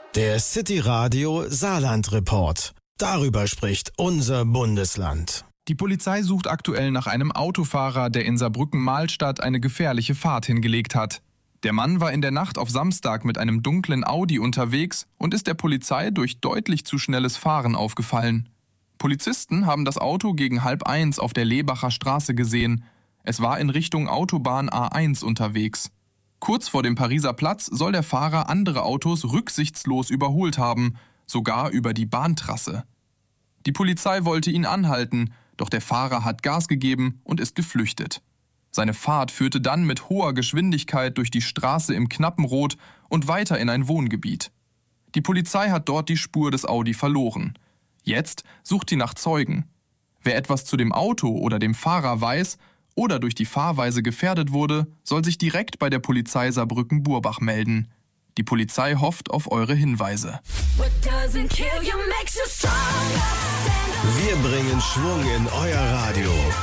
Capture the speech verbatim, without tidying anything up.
Der City Radio Saarland Report. Darüber spricht unser Bundesland. Die Polizei sucht aktuell nach einem Autofahrer, der in Saarbrücken-Mahlstadt eine gefährliche Fahrt hingelegt hat. Der Mann war in der Nacht auf Samstag mit einem dunklen Audi unterwegs und ist der Polizei durch deutlich zu schnelles Fahren aufgefallen. Polizisten haben das Auto gegen halb eins auf der Lebacher Straße gesehen. Es war in Richtung Autobahn A eins unterwegs. Kurz vor dem Pariser Platz soll der Fahrer andere Autos rücksichtslos überholt haben, sogar über die Bahntrasse. Die Polizei wollte ihn anhalten, doch der Fahrer hat Gas gegeben und ist geflüchtet. Seine Fahrt führte dann mit hoher Geschwindigkeit durch die Straße im Knappenrot und weiter in ein Wohngebiet. Die Polizei hat dort die Spur des Audi verloren. Jetzt sucht sie nach Zeugen. Wer etwas zu dem Auto oder dem Fahrer weiß oder durch die Fahrweise gefährdet wurde, soll sich direkt bei der Polizei Saarbrücken-Burbach melden. Die Polizei hofft auf eure Hinweise. Wir bringen Schwung in euer Radio.